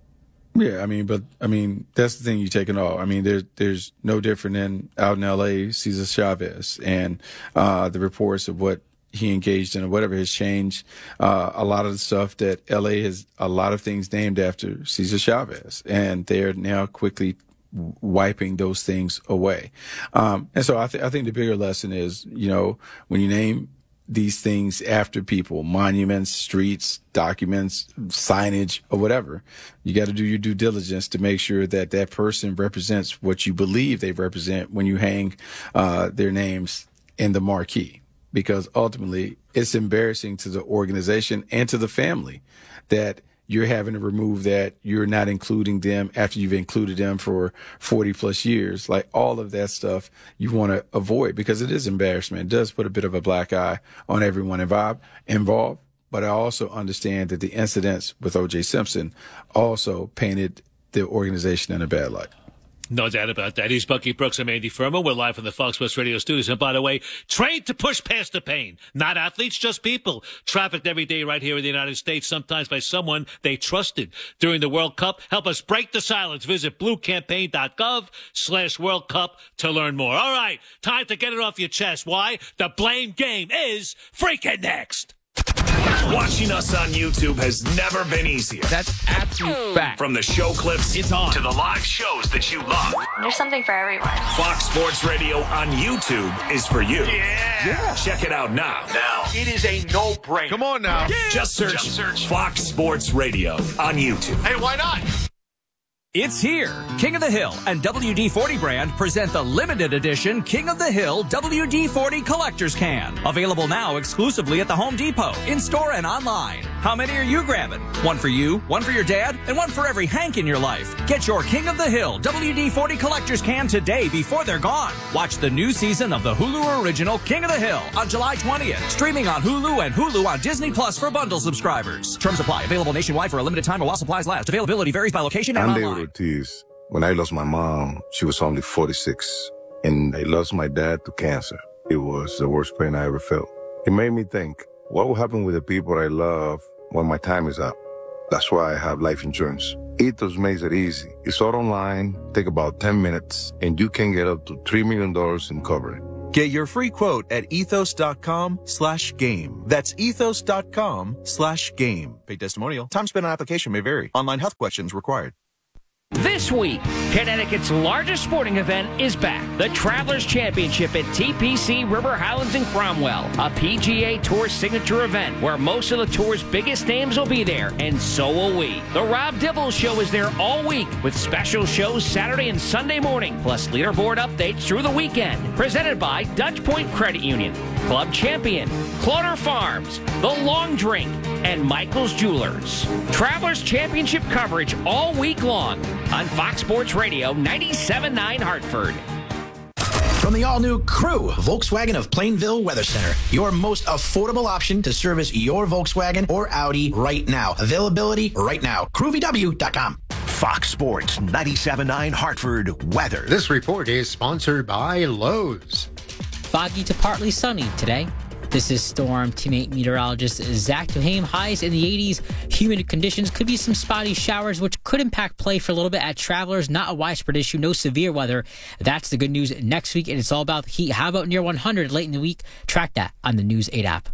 Yeah, I mean, but I mean, that's the thing you take it all. I mean, there's there's no different than out in L A, Cesar Chavez, and uh, the reports of what he engaged in or whatever has changed. Uh, a lot of the stuff that L A has, a lot of things named after Cesar Chavez, and they're now quickly wiping those things away. Um, and so I, th- I think the bigger lesson is, you know, when you name these things after people, monuments, streets, documents, signage, or whatever, you got to do your due diligence to make sure that that person represents what you believe they represent when you hang uh, their names in the marquee. Because ultimately, it's embarrassing to the organization and to the family that you're having to remove that, you're not including them after you've included them for forty plus years. Like, all of that stuff you want to avoid, because it is embarrassment. It does put a bit of a black eye on everyone involved. involved. But I also understand that the incidents with O J Simpson also painted the organization in a bad light. No doubt about that. He's Bucky Brooks. I'm Andy Furman. We're live from the Fox Sports Radio studios. And by the way, trained to push past the pain. Not athletes, just people. Trafficked every day right here in the United States, sometimes by someone they trusted. During the World Cup, help us break the silence. Visit bluecampaign.gov slash World Cup to learn more. All right, time to get it off your chest. Why? The blame game is freaking next. Watching us on YouTube has never been easier. That's absolute fact. From the show clips It's on. to the live shows that you love. There's something for everyone. Fox Sports Radio on YouTube is for you. Yeah. yeah. Check it out now. Now. It is a no-brainer. Come on now. Yeah. Just search, Just search Fox Sports Radio on YouTube. Hey, why not? It's here. King of the Hill and W D forty brand present the limited edition King of the Hill W D forty Collector's Can. Available now exclusively at the Home Depot, in-store and online. How many are you grabbing? One for you, one for your dad, and one for every Hank in your life. Get your King of the Hill W D forty Collector's Can today before they're gone. Watch the new season of the Hulu original King of the Hill on July twentieth. Streaming on Hulu and Hulu on Disney Plus for bundle subscribers. Terms apply. Available nationwide for a limited time or while supplies last. Availability varies by location and I'm online. David Ortiz. When I lost my mom, she was only forty-six, and I lost my dad to cancer. It was the worst pain I ever felt. It made me think, what will happen with the people I love when my time is up? That's why I have life insurance. Ethos makes it easy. It's all online, take about ten minutes, and you can get up to three million dollars in coverage. Get your free quote at ethos.com slash game. That's ethos.com slash game. Paid testimonial. Time spent on application may vary. Online health questions required. This week, Connecticut's largest sporting event is back. The Travelers Championship at T P C River Highlands in Cromwell, a P G A Tour signature event where most of the tour's biggest names will be there, and so will we. The Rob Dibble Show is there all week with special shows Saturday and Sunday morning, plus leaderboard updates through the weekend. Presented by Dutch Point Credit Union, Club Champion, Clotter Farms, The Long Drink, and Michael's Jewelers. Travelers Championship coverage all week long on Fox Sports Radio ninety-seven point nine Hartford. From the all-new Crew, Volkswagen of Plainville Weather Center, your most affordable option to service your Volkswagen or Audi right now. Availability right now. crew v w dot com. Fox Sports ninety-seven point nine Hartford weather. This report is sponsored by Lowe's. Foggy to partly sunny today. This is Storm Team meteorologist Zach Duhame. Highs in the eighties. Humid conditions. Could be some spotty showers, which could impact play for a little bit at Travelers. Not a widespread issue. No severe weather. That's the good news next week, and it's all about the heat. How about near one hundred late in the week? Track that on the News eight app.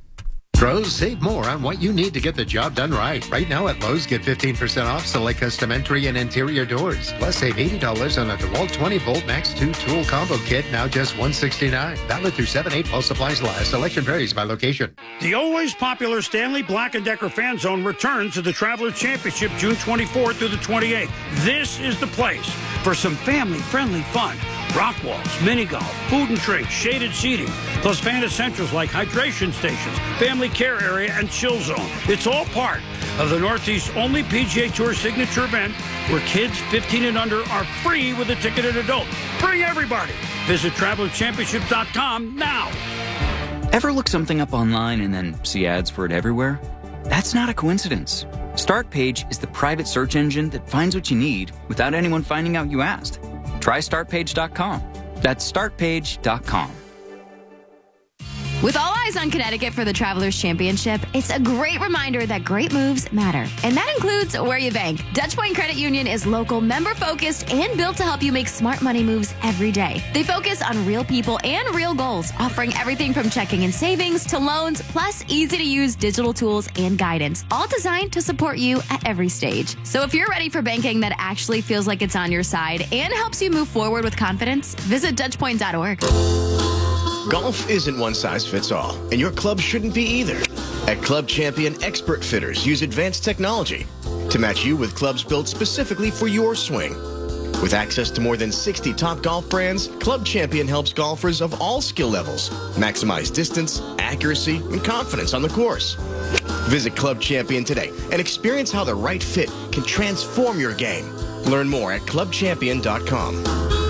Pros, save more on what you need to get the job done right. Right now at Lowe's, get fifteen percent off select custom entry and interior doors. Plus, save eighty dollars on a DeWalt twenty volt Max two tool combo kit, now just one hundred sixty-nine dollars. Valid through seven eight while supplies last. Selection varies by location. The always popular Stanley Black and Decker Fan Zone returns to the Travelers Championship June twenty-fourth through the twenty-eighth. This is the place for some family-friendly fun. Rock walls, mini golf, food and drink, shaded seating, plus fan essentials like hydration stations, family care area, and chill zone. It's all part of the Northeast's only P G A Tour signature event where kids fifteen and under are free with a ticketed adult. Bring everybody. Visit traveler championship dot com now. Ever look something up online and then see ads for it everywhere? That's not a coincidence. StartPage is the private search engine that finds what you need without anyone finding out you asked. Try start page dot com. That's start page dot com. With all eyes on Connecticut for the Travelers Championship, it's a great reminder that great moves matter. And that includes where you bank. Dutch Point Credit Union is local, member-focused, and built to help you make smart money moves every day. They focus on real people and real goals, offering everything from checking and savings to loans, plus easy-to-use digital tools and guidance, all designed to support you at every stage. So if you're ready for banking that actually feels like it's on your side and helps you move forward with confidence, visit dutch point dot org. Golf isn't one size fits all, and your club shouldn't be either. At Club Champion, expert fitters use advanced technology to match you with clubs built specifically for your swing. With access to more than sixty top golf brands, Club Champion helps golfers of all skill levels maximize distance, accuracy, and confidence on the course. Visit Club Champion today and experience how the right fit can transform your game. Learn more at club champion dot com.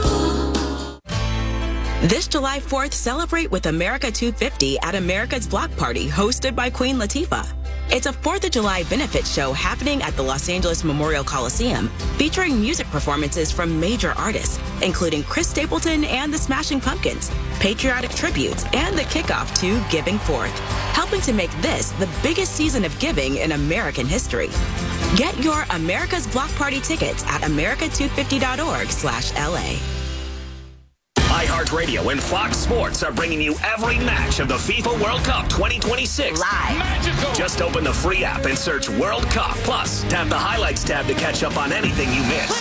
This July fourth, celebrate with America two fifty at America's Block Party, hosted by Queen Latifah. It's a fourth of July benefit show happening at the Los Angeles Memorial Coliseum, featuring music performances from major artists, including Chris Stapleton and the Smashing Pumpkins, patriotic tributes, and the kickoff to Giving Forth, helping to make this the biggest season of giving in American history. Get your America's Block Party tickets at america two fifty dot org slash L A. iHeartRadio and Fox Sports are bringing you every match of the FIFA World Cup twenty twenty-six. Live. Magical. Just open the free app and search World Cup. Plus, tap the highlights tab to catch up on anything you missed.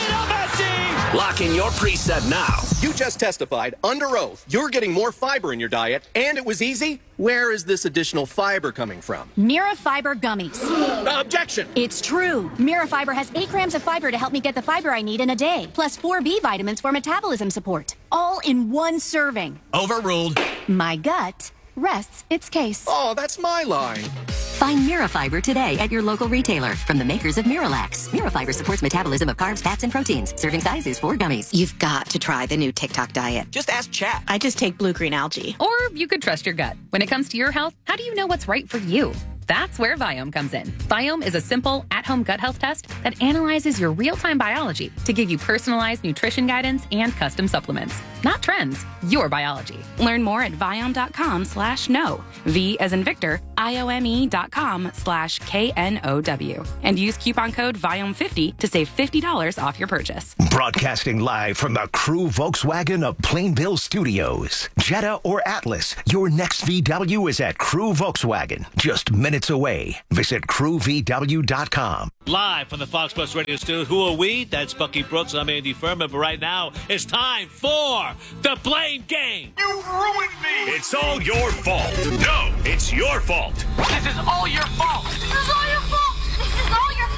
Lock in your preset now. You just testified under oath you're getting more fiber in your diet, and it was easy. Where is this additional fiber coming from? Mirafiber gummies. Uh, objection. It's true. Mirafiber has eight grams of fiber to help me get the fiber I need in a day, plus four B vitamins for metabolism support, all in one serving. Overruled. My gut rests its case. Oh, that's my line. Find Mirafiber today at your local retailer from the makers of Miralax. Mirafiber supports metabolism of carbs, fats, and proteins. Serving size is four gummies. You've got to try the new TikTok diet. Just ask chat. I just take blue-green algae. Or you could trust your gut. When it comes to your health, how do you know what's right for you? That's where Viome comes in. Viome is a simple, at-home gut health test that analyzes your real-time biology to give you personalized nutrition guidance and custom supplements. Not trends, your biology. Learn more at Viome.com slash no. V as in Victor, I-O-M-E dot com slash K N O W. And use coupon code Viome fifty to save fifty dollars off your purchase. Broadcasting live from the Crew Volkswagen of Plainville Studios. Jetta or Atlas, your next V W is at Crew Volkswagen. Just minutes away. Visit crew v w dot com. Live from the Fox Sports Radio studio. Who are we? That's Bucky Brooks. I'm Andy Furman. But right now, it's time for the blame game. You ruined me. It's all your fault. No, it's your fault. This is all your fault. This is all your fault. This is all your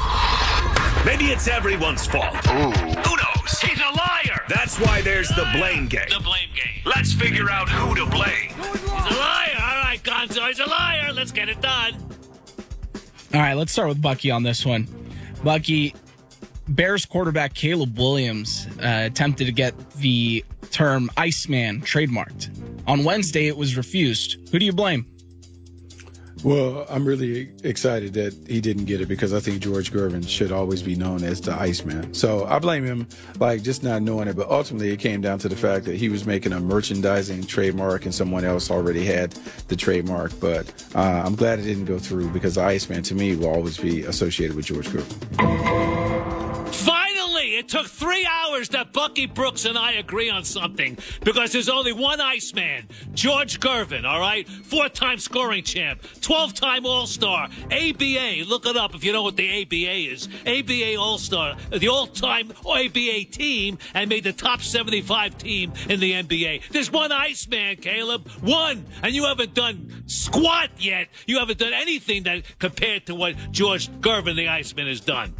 fault. Maybe it's everyone's fault. Ooh. Who knows? He's a liar. That's why there's the blame game. The blame game. Let's figure out who to blame. He's a liar. All right, Gonzo, he's a liar. Let's get it done. All right, let's start with Bucky on this one. Bucky, Bears quarterback Caleb Williams uh, attempted to get the term Iceman trademarked. On Wednesday, it was refused. Who do you blame? Well, I'm really excited that he didn't get it because I think George Gervin should always be known as the Iceman. So I blame him, like, just not knowing it. But ultimately, it came down to the fact that he was making a merchandising trademark and someone else already had the trademark. But uh, I'm glad it didn't go through because the Iceman, to me, will always be associated with George Gervin. Finally, it took three hours that Bucky Brooks and I agree on something because there's only one Iceman, George Gervin, all right? Four-time scoring champ, twelve-time All-Star, A B A. Look it up if you know what the A B A is. A B A All-Star, the all-time A B A team, and made the top seventy-five team in the N B A. There's one Iceman, Caleb. One. And you haven't done squat yet. You haven't done anything that compared to what George Gervin, the Iceman, has done.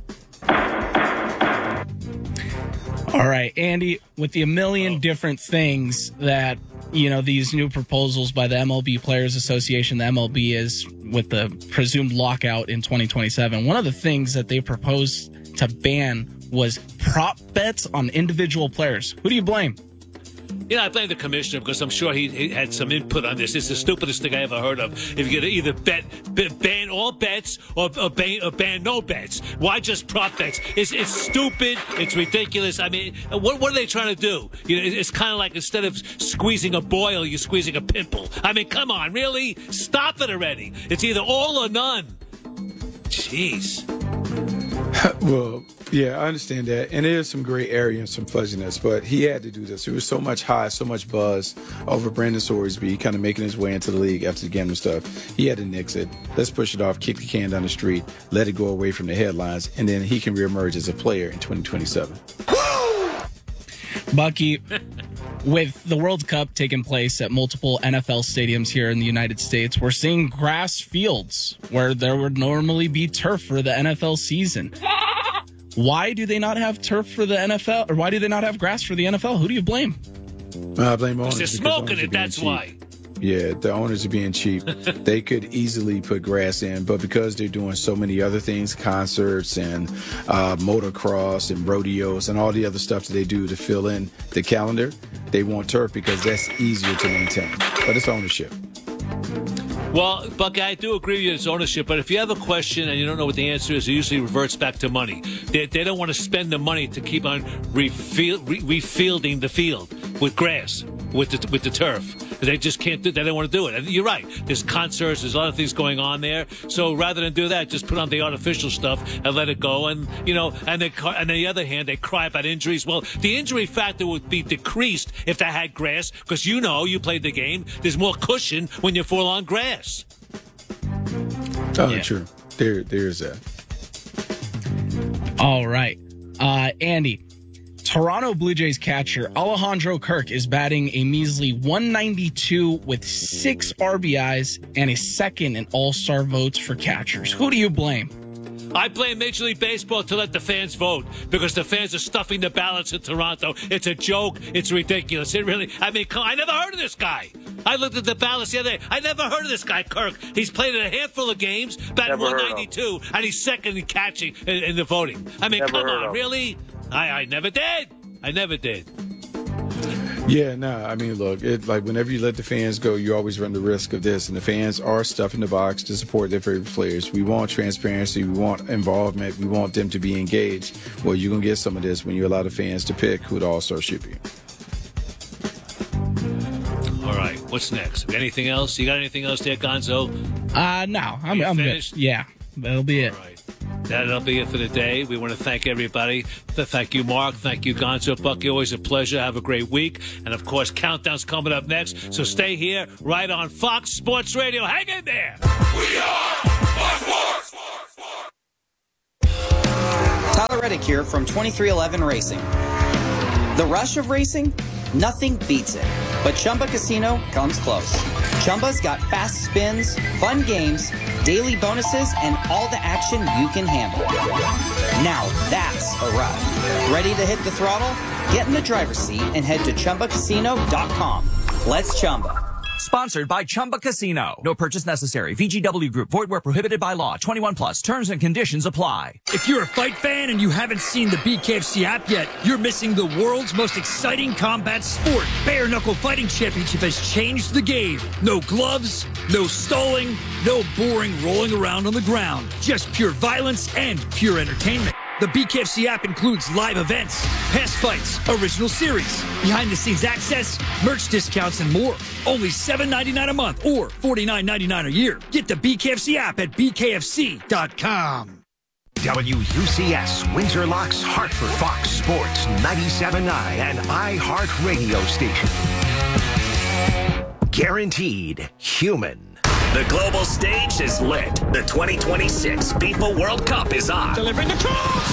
All right, Andy, with the a million oh. different things that, you know, these new proposals by the M L B Players Association, the M L B is with the presumed lockout in twenty twenty-seven, one of the things that they proposed to ban was prop bets on individual players. Who do you blame? You know, I blame the commissioner because I'm sure he, he had some input on this. It's the stupidest thing I ever heard of. If you're going to either bet, bet, ban all bets or, or, ban, or ban no bets, why just prop bets? It's, it's stupid. It's ridiculous. I mean, what, what are they trying to do? You know, it's kind of like instead of squeezing a boil, you're squeezing a pimple. I mean, come on, really? Stop it already. It's either all or none. Jeez. Well, yeah, I understand that. And there's some gray area and some fuzziness, but he had to do this. There was so much hype, so much buzz over Brandon Sorsby kind of making his way into the league after the gambling stuff. He had to nix it. Let's push it off, kick the can down the street, let it go away from the headlines, and then he can reemerge as a player in twenty twenty-seven. Bucky, with the World Cup taking place at multiple N F L stadiums here in the United States, we're seeing grass fields where there would normally be turf for the N F L season. Why do they not have turf for the N F L, or why do they not have grass for the N F L? Who do you blame? I blame owners. They're smoking it, that's cheap. Why. Yeah, the owners are being cheap. They could easily put grass in, but because they're doing so many other things, concerts and uh, motocross and rodeos and all the other stuff that they do to fill in the calendar, they want turf because that's easier to maintain. But it's ownership. Well, Bucky, I do agree with you, it's ownership, but if you have a question and you don't know what the answer is, it usually reverts back to money. They, they don't want to spend the money to keep on refield, re, refielding the field with grass, with the, with the turf. They just can't do. They don't want to do it. And you're right. There's concerts. There's a lot of things going on there. So rather than do that, just put on the artificial stuff and let it go. And you know, and they, and on the other hand, they cry about injuries. Well, the injury factor would be decreased if they had grass, because you know, you played the game. There's more cushion when you fall on grass. Oh, Yeah. true. There, there's that. All right. Uh, Andy, Toronto Blue Jays catcher Alejandro Kirk is batting a measly one ninety-two with six R B Is and a second in all-star votes for catchers. Who do you blame? I blame Major League Baseball to let the fans vote, because the fans are stuffing the ballots in Toronto. It's a joke. It's ridiculous. It really, I mean, come- I never heard of this guy. I looked at the ballots the other day. I never heard of this guy, Kirk. He's played in a handful of games, batting Never heard one ninety-two, and he's second in catching in, in the voting. I mean, Never come heard on, of. really? I, I never did. I never did. Yeah, no, I mean, look, it like whenever you let the fans go, you always run the risk of this. And the fans are stuffing the box to support their favorite players. We want transparency. We want involvement. We want them to be engaged. Well, you're going to get some of this when you allow the fans to pick who the all-star should be. All right, what's next? Anything else? You got anything else there, Gonzo? Uh, no, I'm, You I'm finished? good. Yeah, that'll be it. All right. That'll be it for the day. We want to thank everybody. Th- Thank you, Mark. Thank you, Gonzo. Bucky, always a pleasure. Have a great week. And, of course, Countdown's coming up next. So stay here right on Fox Sports Radio. Hang in there. We are Fox Sports. Tyler Reddick here from twenty-three eleven Racing. The rush of racing? Nothing beats it. But Chumba Casino comes close. Chumba's got fast spins, fun games, daily bonuses, and all the action you can handle. Now that's a ride. Ready to hit the throttle? Get in the driver's seat and head to Chumba Casino dot com. Let's Chumba. Sponsored by Chumba Casino. No purchase necessary. V G W Group. Void where prohibited by law. twenty-one plus. Terms and conditions apply. If you're a fight fan and you haven't seen the B K F C app yet, you're missing the world's most exciting combat sport. Bare Knuckle Fighting Championship has changed the game. No gloves, no stalling, no boring rolling around on the ground. Just pure violence and pure entertainment. The B K F C app includes live events, past fights, original series, behind-the-scenes access, merch discounts, and more. Only seven ninety-nine a month or forty-nine ninety-nine a year. Get the B K F C app at B K F C dot com. W U C S, Windsor Locks, Hartford, Fox Sports, ninety-seven point nine, and iHeart Radio Station. Guaranteed human. The global stage is lit. The twenty twenty-six FIFA World Cup is on. Delivering the cross!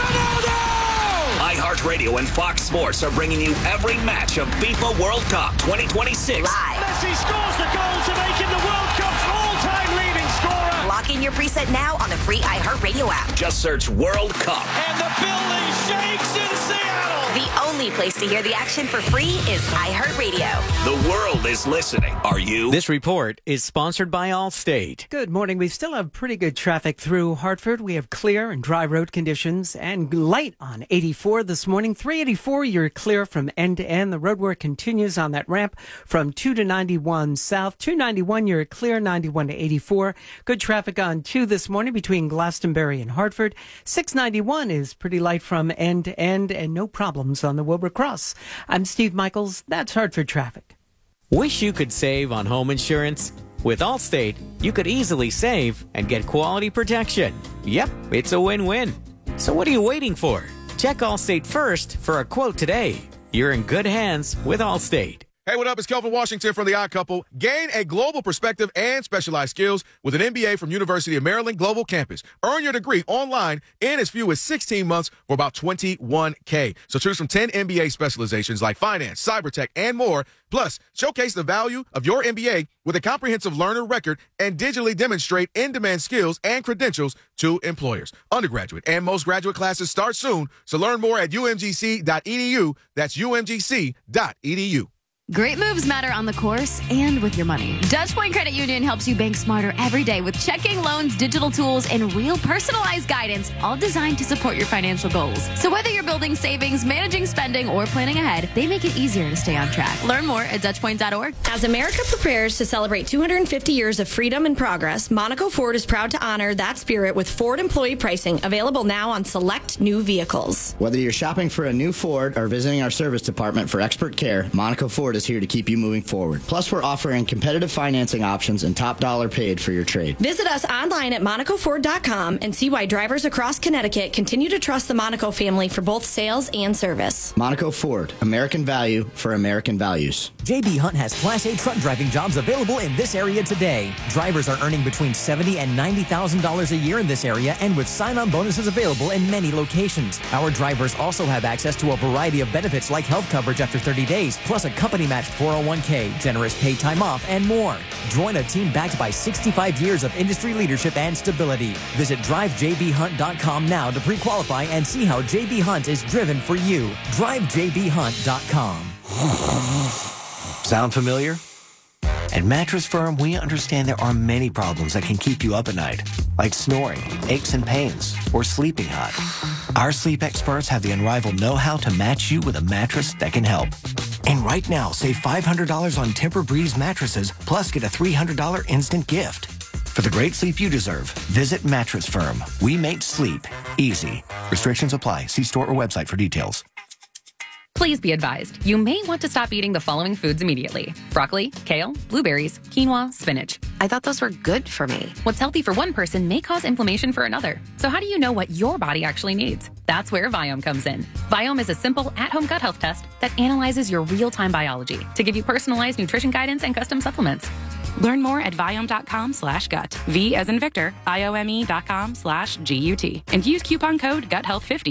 Ronaldo! iHeartRadio and Fox Sports are bringing you every match of FIFA World Cup twenty twenty-six. Live. Messi scores the goal to make him the World Cup's all-time leading scorer. Lock in your preset now on the free iHeartRadio app. Just search World Cup. And the building shakes in Seattle. The only place to hear the action for free is iHeartRadio. The world is listening. Are you? This report is sponsored by Allstate. Good morning. We still have pretty good traffic through Hartford. We have clear and dry road conditions and light on eighty-four this morning. three eighty-four, you're clear from end to end. The road work continues on that ramp from two to ninety-one south. two ninety-one, you're clear, ninety-one to eighty-four. Good traffic on two this morning between Glastonbury and Hartford. six ninety-one is pretty light from end to end and no problems on the Wilbur Cross. I'm Steve Michaels. That's Hartford traffic. Wish you could save on home insurance? With Allstate, you could easily save and get quality protection. Yep, it's a win-win. So what are you waiting for? Check Allstate first for a quote today. You're in good hands with Allstate. Hey, what up? It's Kelvin Washington from The Odd Couple. Gain a global perspective and specialized skills with an M B A from University of Maryland Global Campus. Earn your degree online in as few as sixteen months for about twenty-one K. So choose from ten M B A specializations like finance, cyber tech, and more. Plus, showcase the value of your M B A with a comprehensive learner record and digitally demonstrate in-demand skills and credentials to employers. Undergraduate and most graduate classes start soon. So learn more at U M G C dot E D U. That's U M G C dot E D U. Great moves matter on the course and with your money. Dutch Point Credit Union helps you bank smarter every day with checking, loans, digital tools, and real personalized guidance, all designed to support your financial goals. So whether you're building savings, managing spending, or planning ahead, they make it easier to stay on track. Learn more at Dutch Point dot org. As America prepares to celebrate two hundred fifty years of freedom and progress, Monaco Ford is proud to honor that spirit with Ford employee pricing, available now on select new vehicles. Whether you're shopping for a new Ford or visiting our service department for expert care, Monaco Ford Ford is here to keep you moving forward. Plus, we're offering competitive financing options and top dollar paid for your trade. Visit us online at Monaco Ford dot com and see why drivers across Connecticut continue to trust the Monaco family for both sales and service. Monaco Ford, American value for American values. J B Hunt has Class A truck driving jobs available in this area today. Drivers are earning between seventy thousand dollars and ninety thousand dollars a year in this area, and with sign-on bonuses available in many locations. Our drivers also have access to a variety of benefits like health coverage after thirty days, plus a company-matched four oh one k, generous paid time off, and more. Join a team backed by sixty-five years of industry leadership and stability. Visit drive j b hunt dot com now to pre-qualify and see how J B Hunt is driven for you. drive j b hunt dot com. Sound familiar? At Mattress Firm, we understand there are many problems that can keep you up at night, like snoring, aches and pains, or sleeping hot. Our sleep experts have the unrivaled know-how to match you with a mattress that can help. And right now, save five hundred dollars on Tempur-Breeze mattresses, plus get a three hundred dollars instant gift. For the great sleep you deserve, visit Mattress Firm. We make sleep easy. Restrictions apply. See store or website for details. Please be advised, you may want to stop eating the following foods immediately. Broccoli, kale, blueberries, quinoa, spinach. I thought those were good for me. What's healthy for one person may cause inflammation for another. So how do you know what your body actually needs? That's where Viome comes in. Viome is a simple at-home gut health test that analyzes your real-time biology to give you personalized nutrition guidance and custom supplements. Learn more at Viome.com slash gut. V as in Victor, I O M E dot com slash G U T. And use coupon code GUTHEALTH fifty